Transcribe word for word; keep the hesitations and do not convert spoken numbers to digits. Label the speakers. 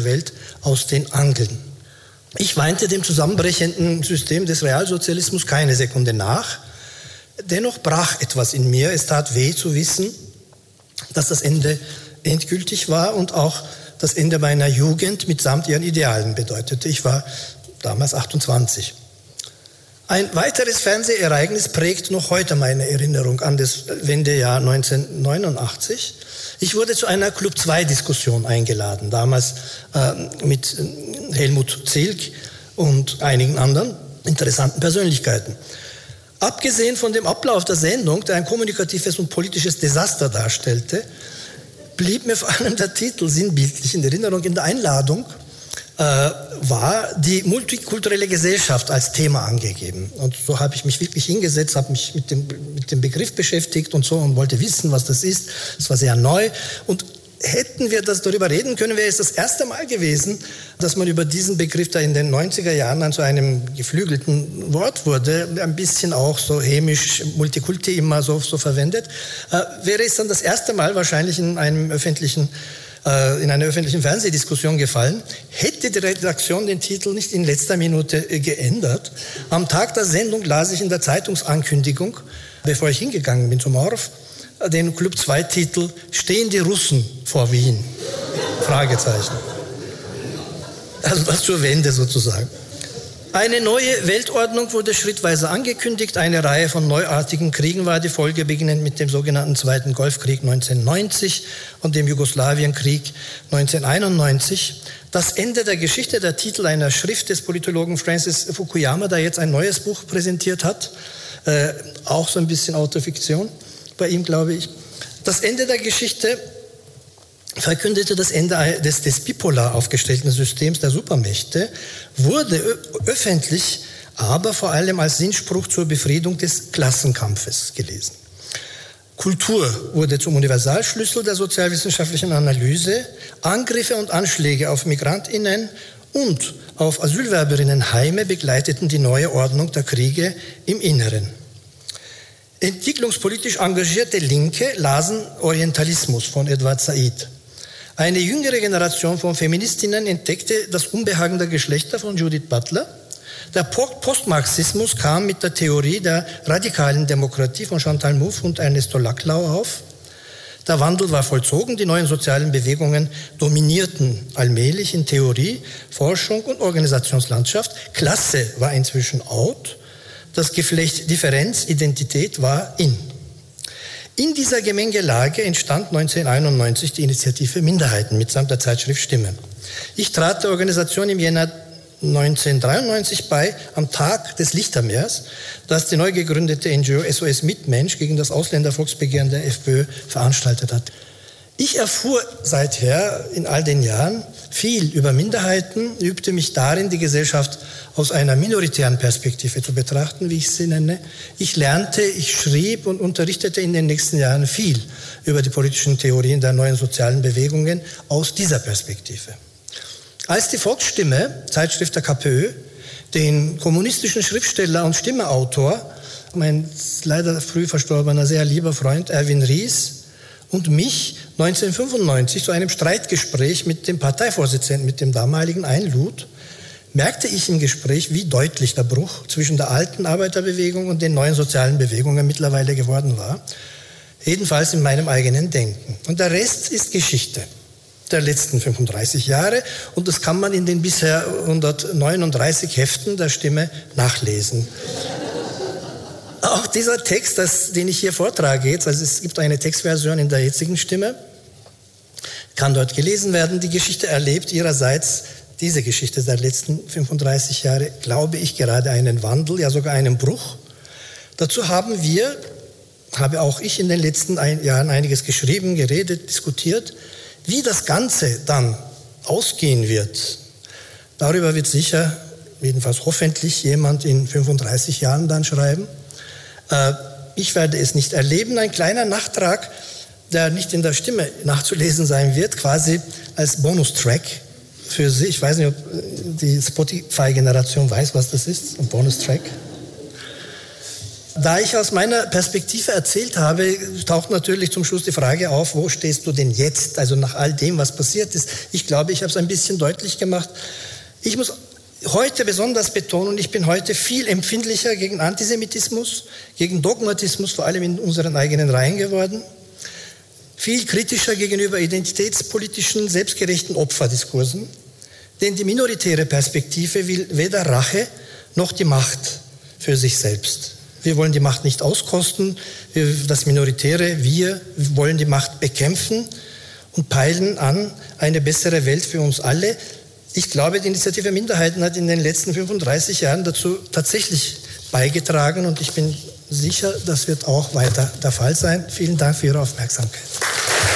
Speaker 1: Welt aus den Angeln. Ich weinte dem zusammenbrechenden System des Realsozialismus keine Sekunde nach. Dennoch brach etwas in mir. Es tat weh zu wissen, dass das Ende endgültig war und auch das Ende meiner Jugend mitsamt ihren Idealen bedeutete. Ich war damals achtundzwanzig. Ein weiteres Fernsehereignis prägt noch heute meine Erinnerung an das Wendejahr neunzehnhundertneunundachtzig. Ich wurde zu einer Club zwei Diskussion eingeladen, damals äh, mit Helmut Zilk und einigen anderen interessanten Persönlichkeiten. Abgesehen von dem Ablauf der Sendung, der ein kommunikatives und politisches Desaster darstellte, blieb mir vor allem der Titel sinnbildlich in Erinnerung. In der Einladung äh, war die multikulturelle Gesellschaft als Thema angegeben. Und so habe ich mich wirklich hingesetzt, habe mich mit dem, mit dem Begriff beschäftigt und so und wollte wissen, was das ist. Das war sehr neu. Und hätten wir das darüber reden können, wäre es das erste Mal gewesen, dass man über diesen Begriff, der in den neunziger Jahren dann zu einem geflügelten Wort wurde, ein bisschen auch so hämisch, Multikulti immer so, so verwendet, äh, wäre es dann das erste Mal wahrscheinlich in einem öffentlichen, äh, in einer öffentlichen Fernsehdiskussion gefallen, hätte die Redaktion den Titel nicht in letzter Minute äh, geändert. Am Tag der Sendung las ich in der Zeitungsankündigung, bevor ich hingegangen bin zum Orf, den Club zwei Titel "Stehen die Russen vor Wien?" Fragezeichen. Also das zur Wende sozusagen. Eine neue Weltordnung wurde schrittweise angekündigt. Eine Reihe von neuartigen Kriegen war die Folge, beginnend mit dem sogenannten Zweiten Golfkrieg neunzehnhundertneunzig und dem Jugoslawienkrieg neunzehnhunderteinundneunzig. Das Ende der Geschichte, der Titel einer Schrift des Politologen Francis Fukuyama, der jetzt ein neues Buch präsentiert hat, äh, auch so ein bisschen Autofiktion bei ihm, glaube ich. Das Ende der Geschichte verkündete das Ende des, des bipolar aufgestellten Systems der Supermächte, wurde öffentlich, aber vor allem als Sinnspruch zur Befriedung des Klassenkampfes gelesen. Kultur wurde zum Universalschlüssel der sozialwissenschaftlichen Analyse. Angriffe und Anschläge auf MigrantInnen und auf Asylwerberinnenheime begleiteten die neue Ordnung der Kriege im Inneren. Entwicklungspolitisch engagierte Linke lasen Orientalismus von Edward Said. Eine jüngere Generation von Feministinnen entdeckte das Unbehagen der Geschlechter von Judith Butler. Der Postmarxismus kam mit der Theorie der radikalen Demokratie von Chantal Mouffe und Ernesto Laclau auf. Der Wandel war vollzogen, die neuen sozialen Bewegungen dominierten allmählich in Theorie, Forschung und Organisationslandschaft. Klasse war inzwischen out. Das Geflecht Differenz, Identität war in. In dieser Gemengelage entstand neunzehnhunderteinundneunzig die Initiative Minderheiten mitsamt der Zeitschrift Stimme. Ich trat der Organisation im Jänner neunzehnhundertdreiundneunzig bei, am Tag des Lichtermeers, das die neu gegründete N G O S O S Mitmensch gegen das Ausländervolksbegehren der FPÖ veranstaltet hat. Ich erfuhr seither in all den Jahren viel über Minderheiten, übte mich darin, die Gesellschaft aus einer minoritären Perspektive zu betrachten, wie ich sie nenne. Ich lernte, ich schrieb und unterrichtete in den nächsten Jahren viel über die politischen Theorien der neuen sozialen Bewegungen aus dieser Perspektive. Als die Volksstimme, Zeitschrift der K P Ö, den kommunistischen Schriftsteller und Stimmeautor, mein leider früh verstorbener sehr lieber Freund Erwin Ries, und mich neunzehnhundertfünfundneunzig zu einem Streitgespräch mit dem Parteivorsitzenden, mit dem damaligen, einlud, merkte ich im Gespräch, wie deutlich der Bruch zwischen der alten Arbeiterbewegung und den neuen sozialen Bewegungen mittlerweile geworden war. Jedenfalls in meinem eigenen Denken. Und der Rest ist Geschichte der letzten fünfunddreißig Jahre. Und das kann man in den bisher hundertneununddreißig Heften der Stimme nachlesen. Auch dieser Text, das, den ich hier vortrage jetzt, also es gibt eine Textversion in der jetzigen Stimme, kann dort gelesen werden. Die Geschichte erlebt ihrerseits, diese Geschichte der letzten fünfunddreißig Jahre, glaube ich, gerade einen Wandel, ja sogar einen Bruch. Dazu haben wir, habe auch ich in den letzten ein, Jahren einiges geschrieben, geredet, diskutiert. Wie das Ganze dann ausgehen wird, darüber wird sicher, jedenfalls hoffentlich, jemand in fünfunddreißig Jahren dann schreiben. Ich werde es nicht erleben. Ein kleiner Nachtrag, der nicht in der Stimme nachzulesen sein wird, quasi als Bonustrack für Sie. Ich weiß nicht, ob die Spotify-Generation weiß, was das ist, ein Bonustrack. Da ich aus meiner Perspektive erzählt habe, taucht natürlich zum Schluss die Frage auf, wo stehst du denn jetzt? Also nach all dem, was passiert ist. Ich glaube, ich habe es ein bisschen deutlich gemacht. Ich muss heute besonders betonen, ich bin heute viel empfindlicher gegen Antisemitismus, gegen Dogmatismus, vor allem in unseren eigenen Reihen geworden. Viel kritischer gegenüber identitätspolitischen, selbstgerechten Opferdiskursen. Denn die minoritäre Perspektive will weder Rache noch die Macht für sich selbst. Wir wollen die Macht nicht auskosten. Wir, das Minoritäre, wir wollen die Macht bekämpfen und peilen an eine bessere Welt für uns alle. Ich glaube, die Initiative Minderheiten hat in den letzten fünfunddreißig Jahren dazu tatsächlich beigetragen und ich bin sicher, das wird auch weiter der Fall sein. Vielen Dank für Ihre Aufmerksamkeit.